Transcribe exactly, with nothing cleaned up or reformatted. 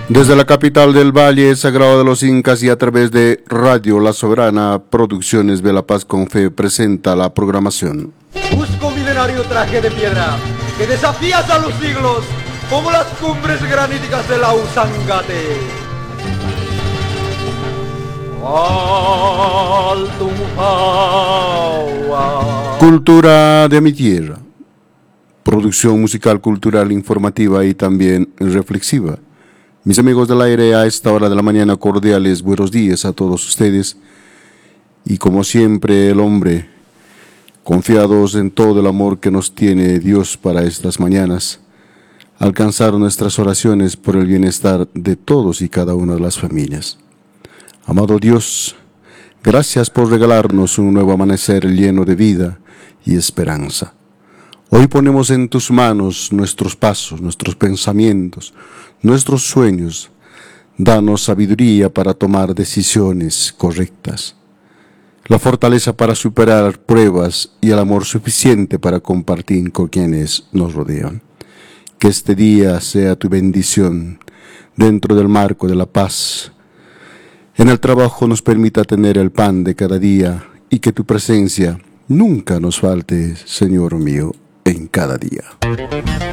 Desde la capital del Valle Sagrado de los Incas y a través de Radio La Soberana, Producciones de La Paz con Fe presenta la programación. Busco milenario traje de piedra que desafías a los siglos como las cumbres graníticas de la Usangate. Cultura de mi tierra. Producción musical, cultural, informativa y también reflexiva. Mis amigos del aire, a esta hora de la mañana, cordiales buenos días a todos ustedes. Y como siempre, el hombre, confiados en todo el amor que nos tiene Dios para estas mañanas, alcanzar nuestras oraciones por el bienestar de todos y cada una de las familias. Amado Dios, gracias por regalarnos un nuevo amanecer lleno de vida y esperanza. Hoy ponemos en tus manos nuestros pasos, nuestros pensamientos, nuestros sueños. Danos sabiduría para tomar decisiones correctas, la fortaleza para superar pruebas y el amor suficiente para compartir con quienes nos rodean. Que este día sea tu bendición dentro del marco de la paz. En el trabajo nos permita tener el pan de cada día y que tu presencia nunca nos falte, Señor mío, en cada día.